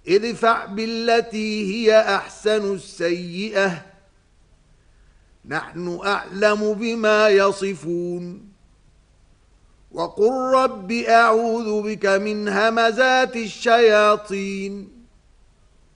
ادفع بالتي هي أحسن السيئة نحن أعلم بما يصفون وقل رب أعوذ بك من همزات الشياطين